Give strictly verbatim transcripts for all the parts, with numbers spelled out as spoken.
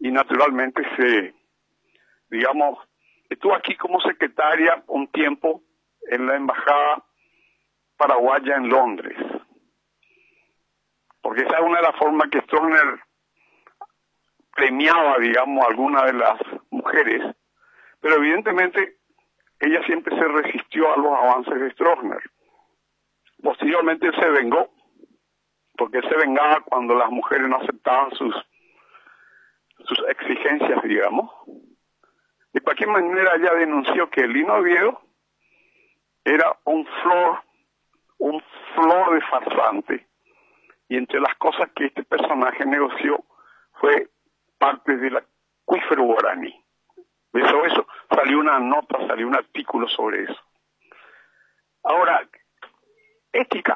y naturalmente se, digamos, estuvo aquí como secretaria un tiempo en la embajada paraguaya en Londres, porque esa es una de las formas que Stroessner premiaba, digamos, a alguna de las mujeres, pero evidentemente ella siempre se resistió a los avances de Stroessner. Posteriormente él se vengó, porque él se vengaba cuando las mujeres no aceptaban sus sus exigencias, digamos. De cualquier manera ella denunció que el Lino Oviedo era un flor, un flor de farsante, y entre las cosas que este personaje negoció fue parte del acuífero guaraní. Eso, eso, salió una nota, salió un artículo sobre eso. Ahora, ética.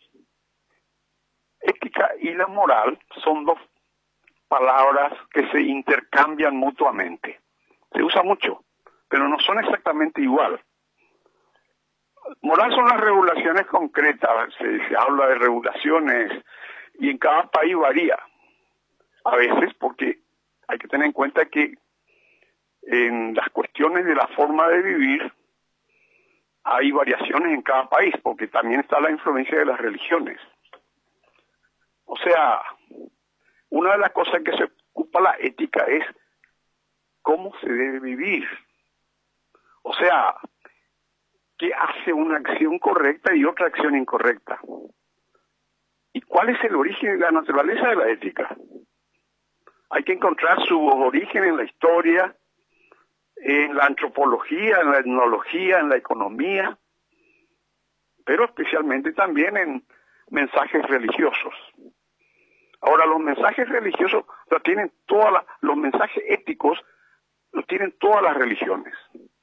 Ética y la moral son dos palabras que se intercambian mutuamente. Se usa mucho, pero no son exactamente igual. Moral son las regulaciones concretas, se, se habla de regulaciones y en cada país varía. A veces porque hay que tener en cuenta que en las cuestiones de la forma de vivir hay variaciones en cada país, porque también está la influencia de las religiones. O sea, una de las cosas que se ocupa la ética es cómo se debe vivir. O sea, qué hace una acción correcta y otra acción incorrecta. ¿Y cuál es el origen y la naturaleza de la ética? Hay que encontrar su origen en la historia, en la antropología, en la etnología, en la economía, pero especialmente también en mensajes religiosos. Ahora, los mensajes religiosos los tienen todas las, los mensajes éticos los tienen todas las religiones.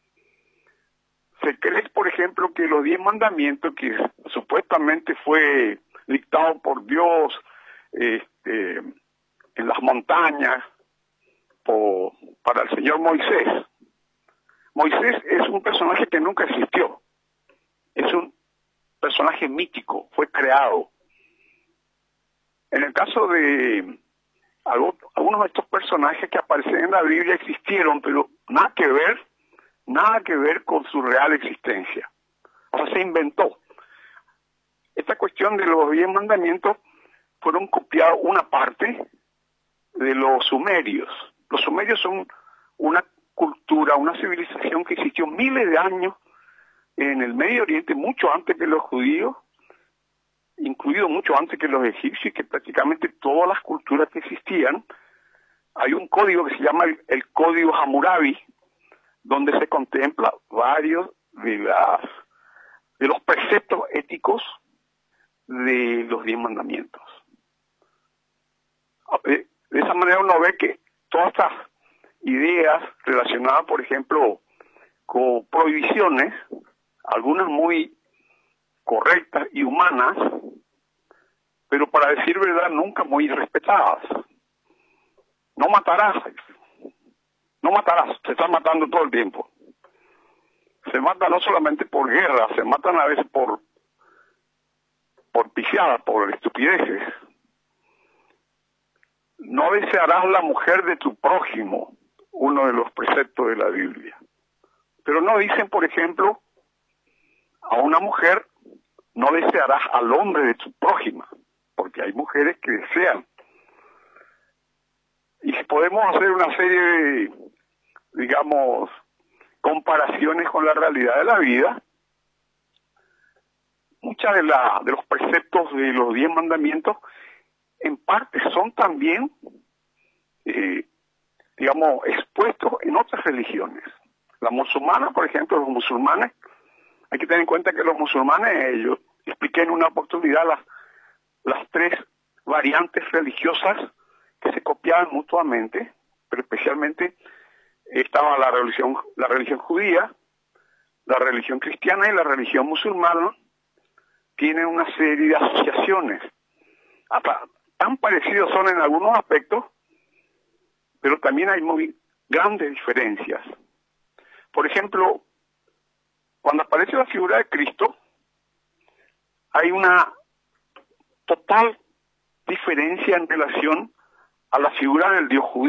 Se cree, por ejemplo, que los diez mandamientos, que supuestamente fue dictado por Dios este, en las montañas por, para el señor Moisés. Moisés es un personaje que nunca existió. Es un personaje mítico, fue creado. En el caso de algunos de estos personajes que aparecen en la Biblia existieron, pero nada que ver, nada que ver con su real existencia. O sea, se inventó. Esta cuestión de los diez mandamientos fueron copiados una parte de los sumerios. Los sumerios son una cultura, una civilización que existió miles de años en el Medio Oriente, mucho antes que los judíos, incluido mucho antes que los egipcios, y que prácticamente todas las culturas que existían. Hay un código que se llama el, el Código Hammurabi, donde se contempla varios de, las, de los preceptos éticos de los diez mandamientos. De, de esa manera uno ve que todas estas ideas relacionadas, por ejemplo, con prohibiciones, algunas muy correctas y humanas, pero para decir verdad nunca muy respetadas. No matarás, no matarás, se están matando todo el tiempo. Se mata no solamente por guerra, se matan a veces por por pifiadas, por estupideces. No desearás la mujer de tu prójimo, uno de los preceptos de la Biblia. Pero no dicen, por ejemplo, a una mujer, no desearás al hombre de tu prójima, porque hay mujeres que desean. Y si podemos hacer una serie de, digamos, comparaciones con la realidad de la vida, muchas de, la, de los preceptos de los diez mandamientos, en parte son también, eh, digamos, expuestos en otras religiones. La musulmana, por ejemplo, los musulmanes, hay que tener en cuenta que los musulmanes, yo expliqué en una oportunidad las, las tres variantes religiosas que se copiaban mutuamente, pero especialmente estaba la religión, la religión judía, la religión cristiana y la religión musulmana. Tienen una serie de asociaciones. Hasta tan parecidos son en algunos aspectos, pero también hay muy grandes diferencias. Por ejemplo, cuando aparece la figura de Cristo, hay una total diferencia en relación a la figura del Dios judío.